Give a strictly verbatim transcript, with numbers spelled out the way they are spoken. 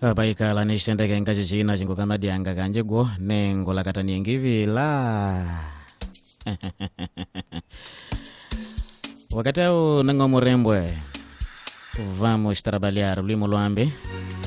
Baika la nishende kenga chichina chingo kama dianga kanjigo nengo la katani ngivila. Wakati au nengo murembwe vamos trabalhar limo luambe